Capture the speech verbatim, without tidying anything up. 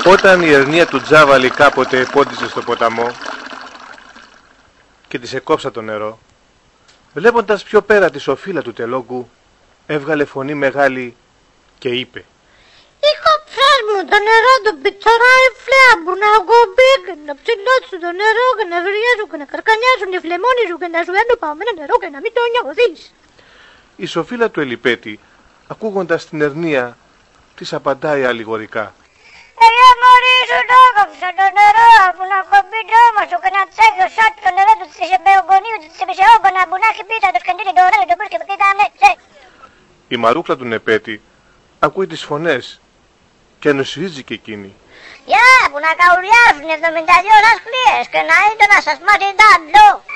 Όταν η ερνία του Τζάβαλη κάποτε πόντισε στο ποταμό και της εκόψα το νερό, βλέποντας πιο πέρα τη σοφίλα του τελόγκου, έβγαλε φωνή μεγάλη και είπε: «Είχα μου το νερό του πιτσοράει φλέαμπου να κομπήκε, να ψηλώσουν το νερό και να βριάζουν και να καρκανιάζουν οι φλεμόνοι σου και να σου έρνουν παμένα νερό και να μην το νιώθεις». Η σοφίλα του Ελιπέτη, ακούγοντας την ερνία, της απαντάει αλληγορικά: «Εγώ μωρί σου το έκοψα το νερό που να κομπεί το ώμα σου και να τσέχει ο σάτ το νερό του της εμπεογονίου του της επισεόγκονα που να έχει πίτα το σκεντήρι το ωραίο το πούς και το κοιτάμε, τσε». Η μαρούκλα του Νεπέτη ακούει τις φωνές και ενωσιάζει και εκείνη. «Για που να καουριάζουν εβδομήντα δύο ασκλίες και να είναι να σας μάθει τάντλο».